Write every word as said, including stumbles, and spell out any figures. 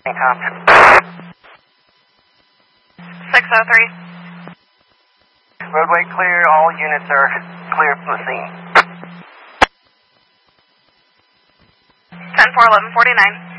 com. six oh three. Roadway clear, all units are clear from the scene. ten four eleven forty-nine.